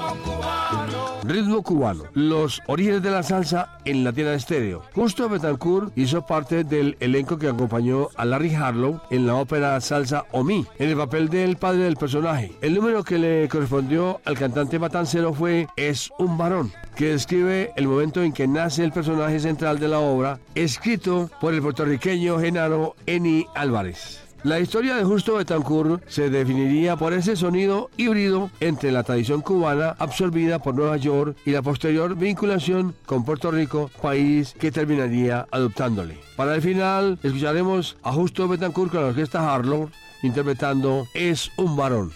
Ritmo cubano, los orígenes de la salsa en Latina Estéreo. Justo Betancourt hizo parte del elenco que acompañó a Larry Harlow en la ópera Salsa Omi, en el papel del padre del personaje. El número que le correspondió al cantante matancero fue Es un varón, que describe el momento en que nace el personaje central de la obra, escrito por el puertorriqueño Genaro Eni Álvarez. La historia de Justo Betancourt se definiría por ese sonido híbrido entre la tradición cubana absorbida por Nueva York y la posterior vinculación con Puerto Rico, país que terminaría adoptándole. Para el final, escucharemos a Justo Betancourt con la orquesta Harlow interpretando Es un varón.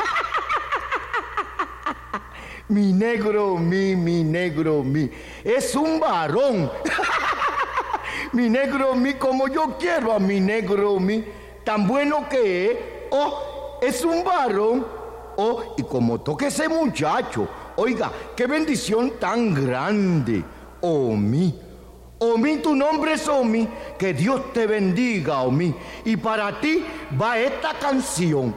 Mi negro, mi negro, es un varón. Mi negro, como yo quiero a mi negro, tan bueno que es, es un varón, y como toque ese muchacho, oiga, qué bendición tan grande, Omi, tu nombre es Omi, que Dios te bendiga, Omi, y para ti va esta canción.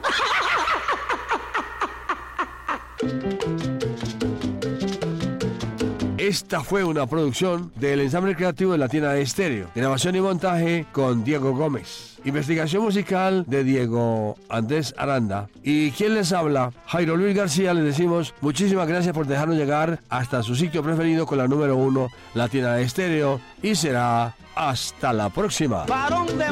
Esta fue una producción del Ensamble Creativo de Latina Estéreo. Grabación y montaje con Diego Gómez. Investigación musical de Diego Andrés Aranda. Y quien les habla, Jairo Luis García. Les decimos muchísimas gracias por dejarnos llegar hasta su sitio preferido con la número 1, Latina Estéreo. Y será hasta la próxima.